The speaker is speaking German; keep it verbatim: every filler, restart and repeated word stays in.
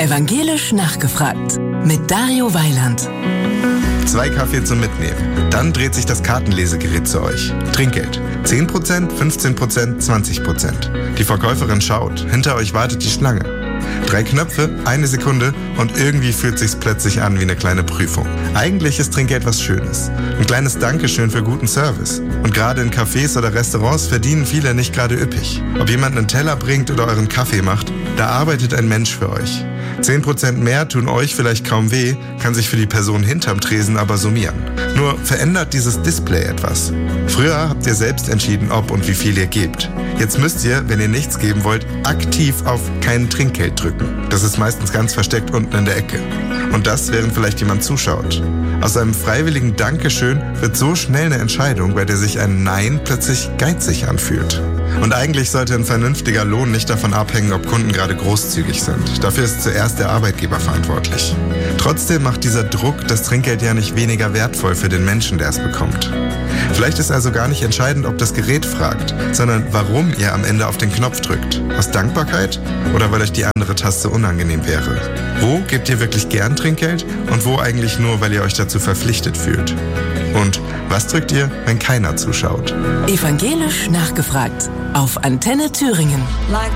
Evangelisch nachgefragt mit Dario Weiland. Zwei Kaffee zum Mitnehmen. Dann dreht sich das Kartenlesegerät zu euch. Trinkgeld. zehn Prozent, fünfzehn Prozent, zwanzig Prozent. Die Verkäuferin schaut. Hinter euch wartet die Schlange. Drei Knöpfe, eine Sekunde und irgendwie fühlt sich's plötzlich an wie eine kleine Prüfung. Eigentlich ist Trinkgeld was Schönes. Ein kleines Dankeschön für guten Service. Und gerade in Cafés oder Restaurants verdienen viele nicht gerade üppig. Ob jemand einen Teller bringt oder euren Kaffee macht, da arbeitet ein Mensch für euch. zehn Prozent mehr tun euch vielleicht kaum weh, kann sich für die Person hinterm Tresen aber summieren. Nur verändert dieses Display etwas. Früher habt ihr selbst entschieden, ob und wie viel ihr gebt. Jetzt müsst ihr, wenn ihr nichts geben wollt, aktiv auf kein Trinkgeld drücken. Das ist meistens ganz versteckt unten in der Ecke. Und das, während vielleicht jemand zuschaut. Aus einem freiwilligen Dankeschön wird so schnell eine Entscheidung, bei der sich ein Nein plötzlich geizig anfühlt. Und eigentlich sollte ein vernünftiger Lohn nicht davon abhängen, ob Kunden gerade großzügig sind. Dafür ist zuerst der Arbeitgeber verantwortlich. Trotzdem macht dieser Druck das Trinkgeld ja nicht weniger wertvoll für den Menschen, der es bekommt. Vielleicht ist also gar nicht entscheidend, ob das Gerät fragt, sondern warum ihr am Ende auf den Knopf drückt. Aus Dankbarkeit oder weil euch die andere Taste unangenehm wäre? Wo gebt ihr wirklich gern Trinkgeld und wo eigentlich nur, weil ihr euch dazu verpflichtet fühlt? Und was drückt ihr, wenn keiner zuschaut? Evangelisch nachgefragt auf Antenne Thüringen. Like